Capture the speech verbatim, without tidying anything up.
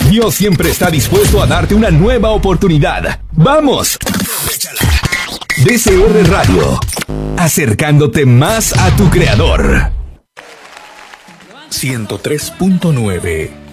Dios siempre está dispuesto a darte una nueva oportunidad. ¡Vamos! D C R Radio, acercándote más a tu creador. ciento tres punto nueve